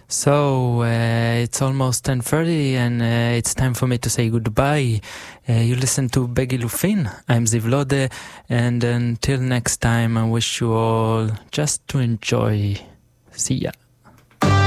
So it's almost 10:30 and it's time for me to say goodbye. You listen to Begilufin. I'm Ziv Lode, and until next time I wish you all just to enjoy. See ya.